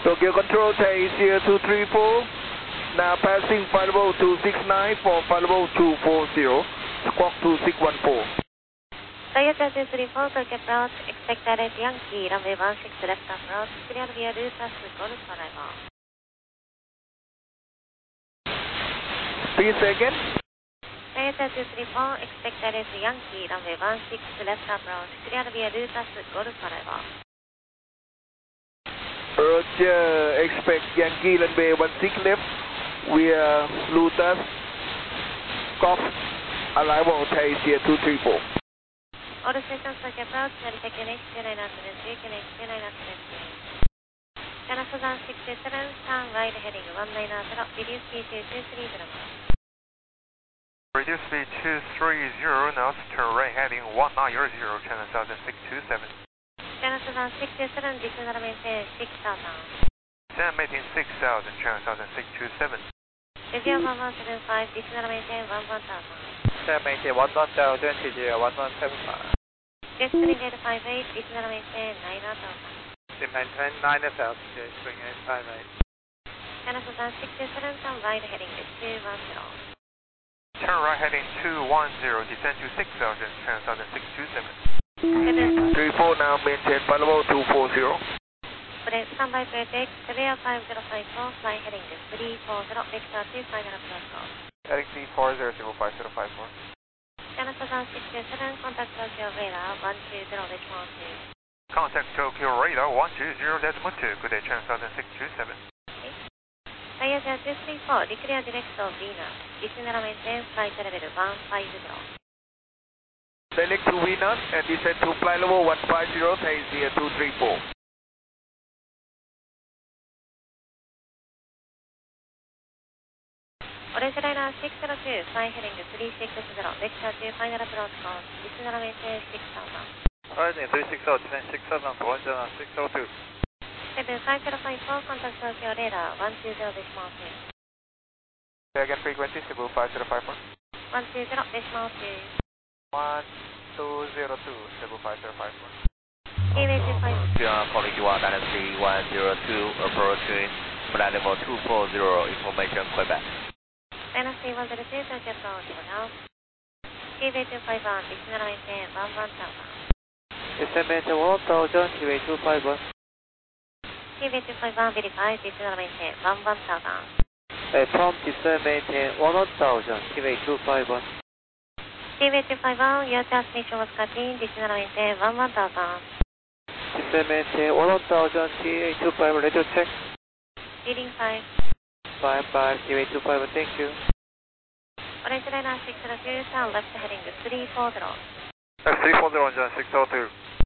Tokyo Control, Taisir 234. Now passing flight level 269 for flight level 240. Squawk 2614. Toyota 234, Tokyo approach, expect direct Yankee, runway 16 left approach, clear via Lutas, Golf arrival. Please say again. Toyota 234, expect direct Yankee, runway 16 left approach, clear via Lutas, Golf arrival. Roger, expect Yankee runway 16 left via Lutas, Golf arrival Taisir 234. All stations Tokyo approach, Narita QNH 29 altitude, QNH 29 altitude. China Southern 67, turn right heading 190, reduce speed to 230 knots. Reduce speed 230 knots, turn right heading 190, China Southern 627. China Southern 67, descend and maintain 6000. Descend maintain 6000, China Southern 627. Descend 1175, descend and maintain 11000. Descend maintain 11000, TG 1175. Spring 858, descend and maintain 9000. Maintain 9000, spring 858. China Southern 67, turn right heading 210. Turn right heading 210, descend to 6000, China Southern 627. 34 now maintain flight level 240. Standby British, Severe 5054, fly heading 340, vector 2 final approach call. Heading 340, 5054. China Southern 67, contact Tokyo radar 120, decimal 2. Contact Tokyo radar 120.2, good day, China Southern 627. Toyota 234, declare direct to Venus, descend and maintain flight level 150. Select to Venus and descend to flight level 150, Taisir 234. Orange Liner 602, fly heading 360, vector 2 final approach call, descend and maintain 6000. Rising 360, descend 6000, Orange Liner 602. 5054, contact Tokyo radar 120, decimal 2. Say again frequency, Cebu 5054. 120, decimal 2. 1202, Cebu 5054. Gateway 250. Calling you 102, approaching flight level 240, information Quebec. Dynasty 102, Tokyo approach, now. Gateway 251, descend and maintain 11000. Descend maintain 1000, Gateway 251. Gateway 251, verify, descend and maintain 11000. From descend maintain 1000, Gateway 251. Gateway 251, your transmission was cut in, descend and maintain 11000. Descend maintain 1000, Gateway 251, radio check. Reading 5. 55, Gateway 251, thank you. Orange Liner 602, turn left heading 340. F340 on 602.